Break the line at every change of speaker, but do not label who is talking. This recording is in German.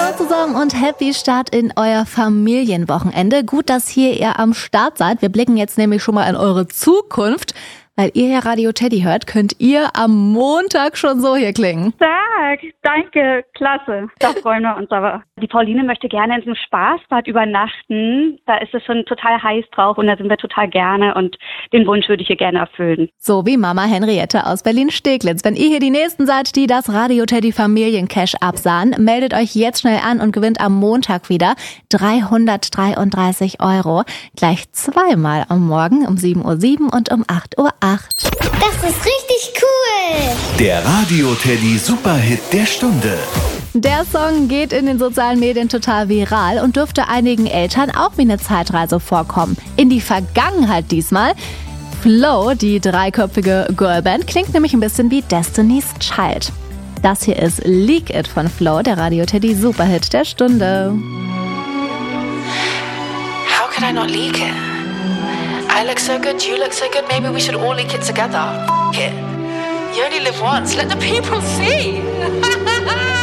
Hallo zusammen und happy Start in euer Familienwochenende. Gut, dass hier ihr am Start seid. Wir blicken jetzt nämlich schon mal in eure Zukunft. Weil ihr ja Radio Teddy hört, könnt ihr am Montag schon so hier klingen.
Tag, danke, klasse. Da freuen wir uns aber. Die Pauline möchte gerne in so einem Spaßbad übernachten. Da ist es schon total heiß drauf und da sind wir total gerne und den Wunsch würde ich ihr gerne erfüllen.
So wie Mama Henriette aus Berlin-Steglitz. Wenn ihr hier die Nächsten seid, die das Radio Teddy Familiencash absahen, meldet euch jetzt schnell an und gewinnt am Montag wieder 333 €. Gleich zweimal am Morgen um 7:07 und um 8:08.
Das ist richtig cool.
Der Radio Teddy Superhit der Stunde.
Der Song geht in den sozialen Medien total viral und dürfte einigen Eltern auch wie eine Zeitreise vorkommen. In die Vergangenheit diesmal. Flow, die dreiköpfige Girlband, klingt nämlich ein bisschen wie Destiny's Child. Das hier ist Leak It von Flow, der Radio Teddy Superhit der Stunde.
How could I not leak it? I look so good, you look so good, maybe we should all leak it together. F*** it. You only live once, let the people see.